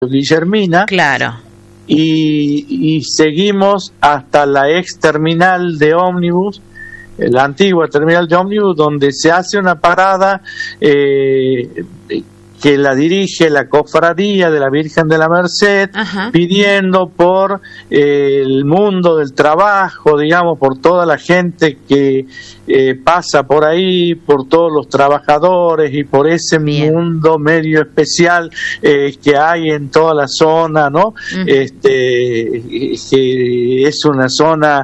Guillermina. Claro. Y seguimos hasta la ex terminal de ómnibus, la antigua terminal de ómnibus, donde se hace una parada que la dirige la Cofradía de la Virgen de la Merced, Ajá. pidiendo por el mundo del trabajo, digamos, por toda la gente que pasa por ahí, por todos los trabajadores y por ese Bien. mundo medio especial que hay en toda la zona, ¿no? Que es una zona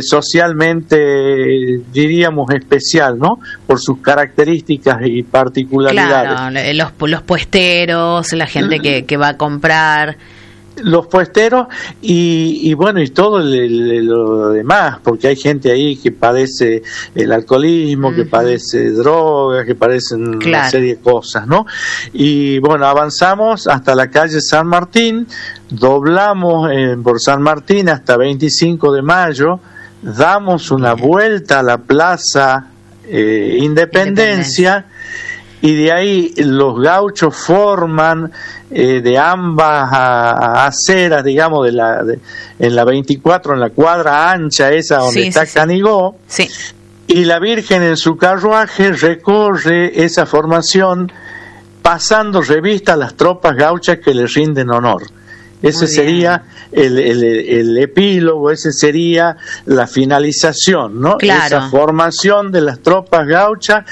socialmente, diríamos, especial, ¿no? Por sus características y particularidades. Claro, los puesteros, la gente que va a comprar. Los puesteros y bueno, y todo lo demás, porque hay gente ahí que padece el alcoholismo, que padece drogas, que padecen una serie de cosas, ¿no? Y bueno, avanzamos hasta la calle San Martín, doblamos por San Martín hasta 25 de mayo, damos una vuelta a la plaza Independencia. Y de ahí los gauchos forman de ambas aceras, digamos, en la 24, en la cuadra ancha esa donde está Canigó, y la Virgen en su carruaje recorre esa formación pasando revista a las tropas gauchas que le rinden honor. Ese sería el epílogo, ese sería la finalización, ¿no? Claro. Esa formación de las tropas gauchas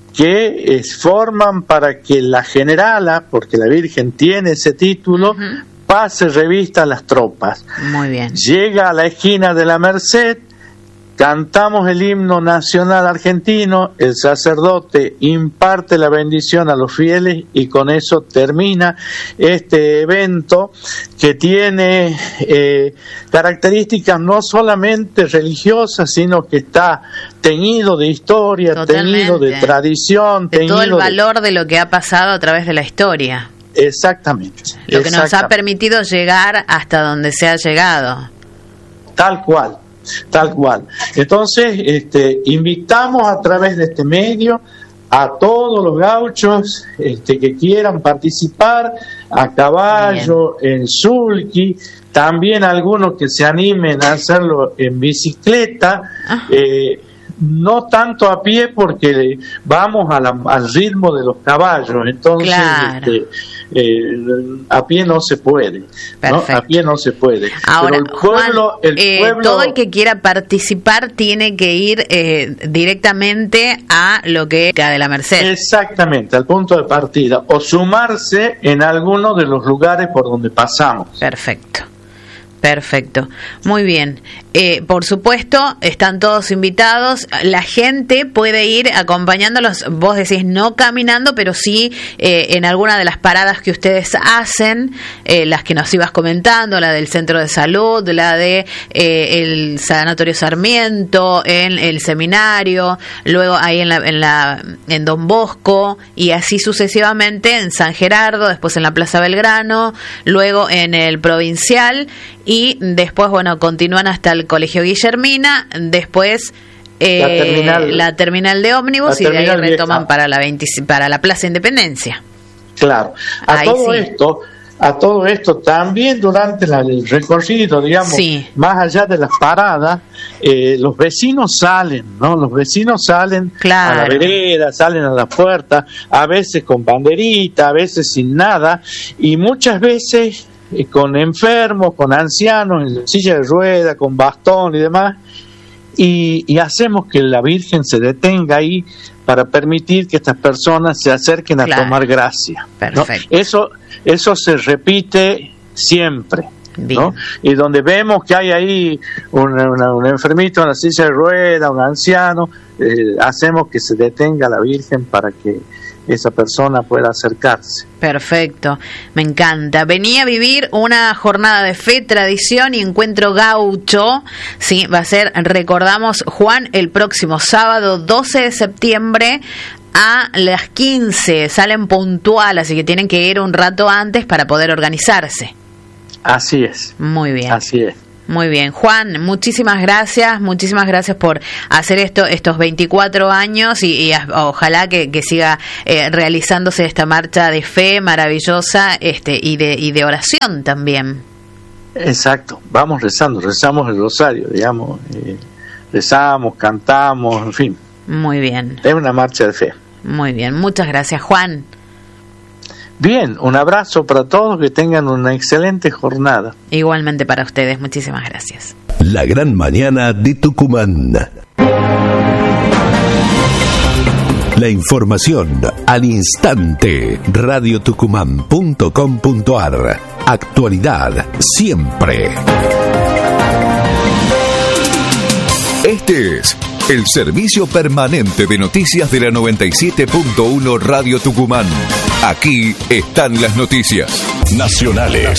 que forman para que la generala, porque la Virgen tiene ese título, pase revista a las tropas. Muy bien. Llega a la esquina de la Merced, cantamos el himno nacional argentino, el sacerdote imparte la bendición a los fieles y con eso termina este evento que tiene características no solamente religiosas, sino que está teñido de historia, teñido de tradición, de todo el valor de lo que ha pasado a través de la historia. Exactamente. Lo que nos ha permitido llegar hasta donde se ha llegado. Tal cual. Entonces, invitamos a través de este medio a todos los gauchos que quieran participar a caballo, en sulky, también algunos que se animen a hacerlo en bicicleta, no tanto a pie porque vamos al ritmo de los caballos, entonces a pie no se puede, ¿no? A pie no se puede. Ahora, pero el pueblo, todo el que quiera participar tiene que ir directamente a lo que es de la Merced. Exactamente, al punto de partida, o sumarse en alguno de los lugares por donde pasamos. Perfecto, muy bien. Por supuesto, están todos invitados. La gente puede ir acompañándolos, vos decís no caminando, pero sí en alguna de las paradas que ustedes hacen, las que nos ibas comentando, la del centro de salud, la de el Sanatorio Sarmiento, en el seminario, luego ahí en Don Bosco, y así sucesivamente en San Gerardo, después en la Plaza Belgrano, luego en el Provincial, y después, bueno, continúan hasta el Colegio Guillermina, después la terminal de ómnibus, y de ahí retoman para la Plaza Independencia. Claro. A todo esto también durante el recorrido, digamos, más allá de las paradas, los vecinos salen, ¿no? Los vecinos salen a la vereda, salen a la puerta, a veces con banderita, a veces sin nada, y muchas veces con enfermos, con ancianos en silla de rueda, con bastón y demás, y hacemos que la Virgen se detenga ahí para permitir que estas personas se acerquen a tomar gracia, ¿no? Eso se repite siempre, ¿no? Y donde vemos que hay ahí un enfermito en la silla de rueda, un anciano, hacemos que se detenga la Virgen para que esa persona pueda acercarse. Perfecto, me encanta. Venía a vivir una jornada de fe, tradición y encuentro gaucho. Sí, va a ser, recordamos, Juan, el próximo sábado 12 de septiembre a las 15. Salen puntual, así que tienen que ir un rato antes para poder organizarse. Así es. Muy bien. Así es. Muy bien. Juan, muchísimas gracias por hacer estos 24 años y ojalá que siga realizándose esta marcha de fe maravillosa y de oración también. Exacto, vamos rezamos el rosario, digamos, rezamos, cantamos, en fin. Muy bien. Es una marcha de fe. Muy bien, muchas gracias, Juan. Bien, un abrazo para todos, que tengan una excelente jornada. Igualmente para ustedes, muchísimas gracias. La gran mañana de Tucumán. La información al instante. radiotucumán.com.ar. Actualidad siempre. Este es el servicio permanente de noticias de la 97.1 Radio Tucumán. Aquí están las noticias nacionales.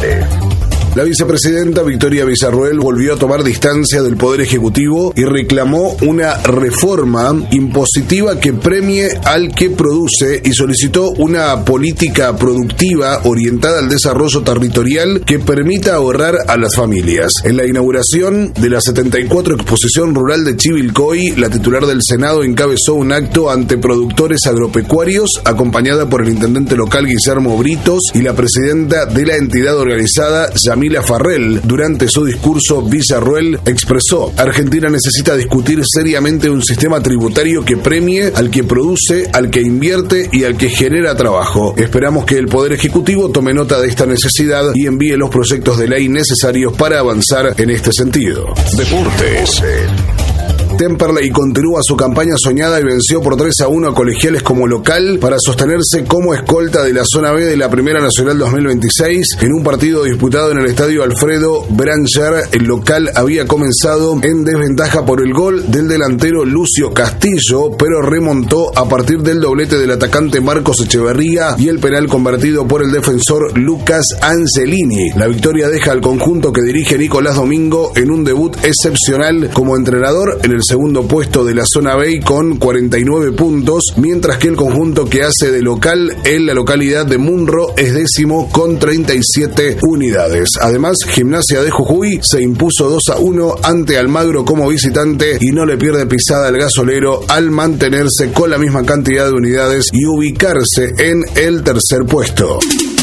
La vicepresidenta Victoria Villarroel volvió a tomar distancia del Poder Ejecutivo y reclamó una reforma impositiva que premie al que produce y solicitó una política productiva orientada al desarrollo territorial que permita ahorrar a las familias. En la inauguración de la 74 Exposición Rural de Chivilcoy, la titular del Senado encabezó un acto ante productores agropecuarios, acompañada por el intendente local Guillermo Britos y la presidenta de la entidad organizada, Yamila Farrell. Durante su discurso, Villarroel expresó: Argentina necesita discutir seriamente un sistema tributario que premie al que produce, al que invierte y al que genera trabajo. Esperamos que el Poder Ejecutivo tome nota de esta necesidad y envíe los proyectos de ley necesarios para avanzar en este sentido. Deportes. Temperley continúa su campaña soñada y venció por 3-1 a Colegiales como local para sostenerse como escolta de la zona B de la Primera Nacional 2026. En un partido disputado en el estadio Alfredo Branger, el local había comenzado en desventaja por el gol del delantero Lucio Castillo, pero remontó a partir del doblete del atacante Marcos Echeverría y el penal convertido por el defensor Lucas Angelini. La victoria deja al conjunto que dirige Nicolás Domingo en un debut excepcional como entrenador en el segundo puesto de la zona B con 49 puntos, mientras que el conjunto que hace de local en la localidad de Munro es décimo con 37 unidades. Además, Gimnasia de Jujuy se impuso 2-1 ante Almagro como visitante y no le pierde pisada al gasolero al mantenerse con la misma cantidad de unidades y ubicarse en el tercer puesto.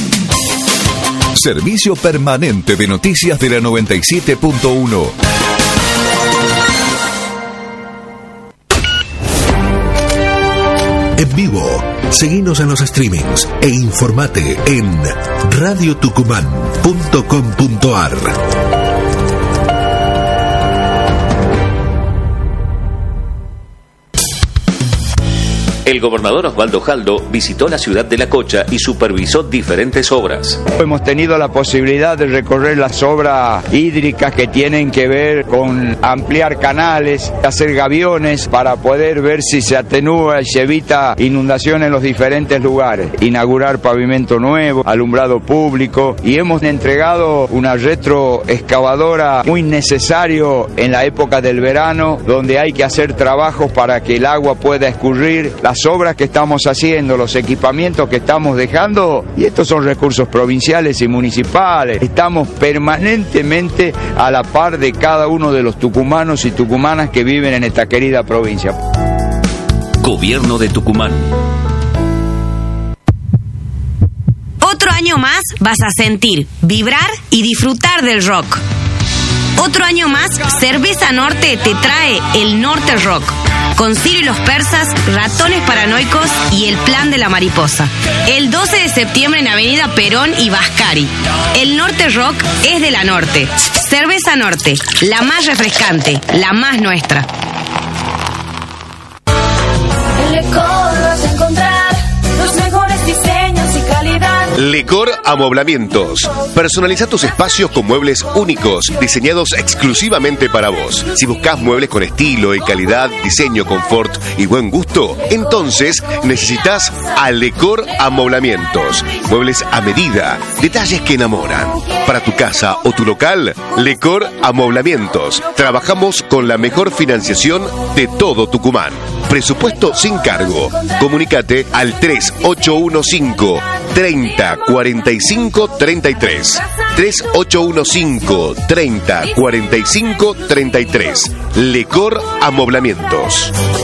Servicio permanente de noticias de la 97.1. En vivo, seguinos en los streamings e informate en radiotucumán.com.ar. El gobernador Osvaldo Jaldo visitó la ciudad de La Cocha y supervisó diferentes obras. Hemos tenido la posibilidad de recorrer las obras hídricas que tienen que ver con ampliar canales, hacer gaviones para poder ver si se atenúa y se evita inundación en los diferentes lugares. Inaugurar pavimento nuevo, alumbrado público, y hemos entregado una retroexcavadora muy necesario en la época del verano, donde hay que hacer trabajos para que el agua pueda escurrir. Las obras que estamos haciendo, los equipamientos que estamos dejando, y estos son recursos provinciales y municipales. Estamos permanentemente a la par de cada uno de los tucumanos y tucumanas que viven en esta querida provincia. Gobierno de Tucumán. Otro año más vas a sentir, vibrar y disfrutar del rock. Otro año más, Cerveza Norte te trae el Norte Rock, con Ciro y los Persas, Ratones Paranoicos y El Plan de la Mariposa. El 12 de septiembre en Avenida Perón y Vascari. El Norte Rock es de la Norte. Cerveza Norte, la más refrescante, la más nuestra. En Lecor vas a encontrar los mejores diseños y calidad. Lecor Amoblamientos. Personaliza tus espacios con muebles únicos, diseñados exclusivamente para vos. Si buscas muebles con estilo y calidad, diseño, confort y buen gusto, entonces necesitas a Lecor Amoblamientos. Muebles a medida, detalles que enamoran. Para tu casa o tu local, Lecor Amoblamientos. Trabajamos con la mejor financiación de todo Tucumán. Presupuesto sin cargo. Comunícate al 3815 30 45 33. 3815 30 45 33. Lecor Amoblamientos.